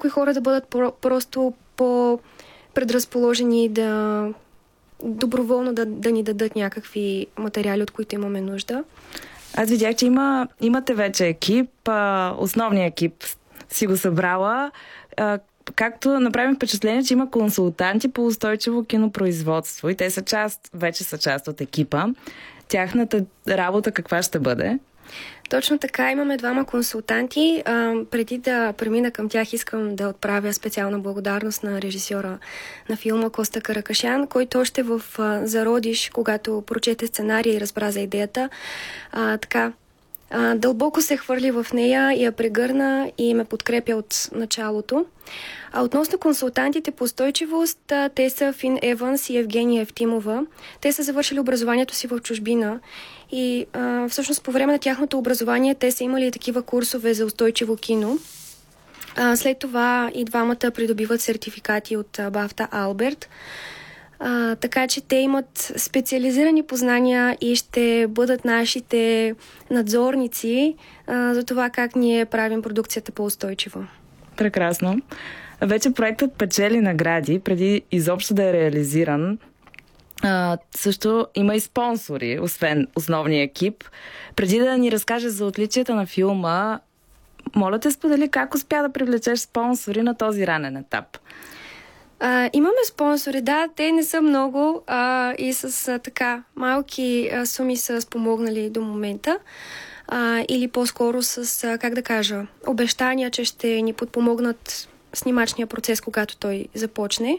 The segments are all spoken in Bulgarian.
някои хора да бъдат просто по-предразположени да доброволно да ни дадат някакви материали, от които имаме нужда. Аз видях, че имате вече екип, основният екип си го събрала. Както направим впечатление, че има консултанти по устойчиво кинопроизводство и те вече са част от екипа. Тяхната работа каква ще бъде? Точно така, имаме 2 консултанти. Преди да премина към тях, искам да отправя специална благодарност на режисьора на филма Коста Каракашян, който още в зародиш, когато прочете сценария и разбра за идеята, дълбоко се хвърли в нея и я прегърна и ме подкрепя от началото. Относно консултантите по устойчивост, те са Фин Еванс и Евгения Евтимова. Те са завършили образованието си в чужбина и всъщност по време на тяхното образование те са имали такива курсове за устойчиво кино. След това и двамата придобиват сертификати от Бафта Алберт. Така че те имат специализирани познания и ще бъдат нашите надзорници за това как ние правим продукцията по-устойчиво. Прекрасно. Вече проектът печели награди, преди изобщо да е реализиран. Също има и спонсори, освен основния екип. Преди да ни разкаже за отличията на филма, моля те сподели как успя да привлечеш спонсори на този ранен етап. Имаме спонсори, да, те не са много и с малки суми са спомогнали до момента. Или по-скоро с, обещания, че ще ни подпомогнат снимачния процес, когато той започне.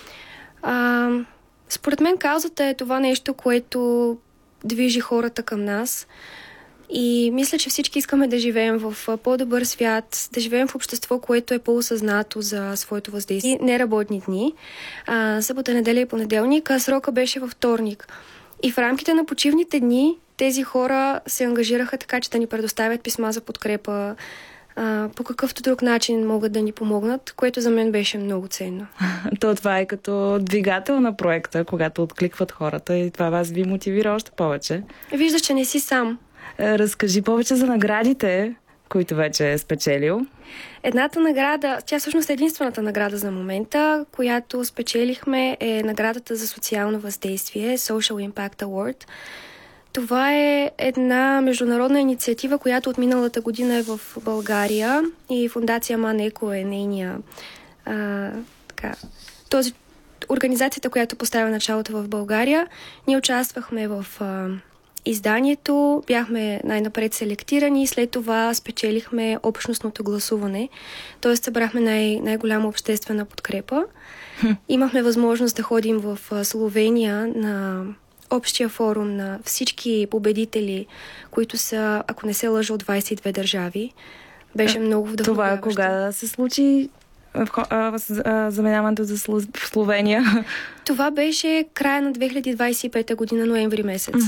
Според мен каузата е това нещо, което движи хората към нас. И мисля, че всички искаме да живеем в по-добър свят, да живеем в общество, което е по-осъзнато за своето въздействие. Неработни дни, събота, неделя и понеделник, а срока беше във вторник. И в рамките на почивните дни тези хора се ангажираха така, че да ни предоставят писма за подкрепа, по какъвто друг начин могат да ни помогнат, което за мен беше много ценно. Това е като двигател на проекта, когато откликват хората и това вас ви мотивира още повече. Виждаш, че не си сам. Разкажи повече за наградите, които вече е спечелил. Едната награда, тя всъщност е единствената награда за момента, която спечелихме, е наградата за социално въздействие, Social Impact Award. Това е една международна инициатива, която от миналата година е в България и Фондация Манеко е нейния организацията, която поставя началото в България. Ние участвахме в изданието, бяхме най-напред селектирани и след това спечелихме общностното гласуване. Тоест събрахме най-голяма обществена подкрепа. Имахме възможност да ходим в Словения на общия форум на всички победители, които са, ако не се лъжа, от 22 държави. Беше много вдъхновяващо. Това кога се случи заминаването в Словения? Това беше края на 2025 година, ноември месец.